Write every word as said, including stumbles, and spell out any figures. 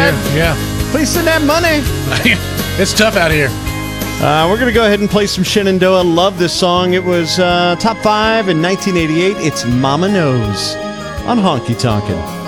Dad. Yeah. Please send that money. It's tough out here. Uh, we're going to go ahead and play some Shenandoah. Love this song. It was uh, top five in nineteen eighty-eight. It's Mama Knows on Honky Tonkin'.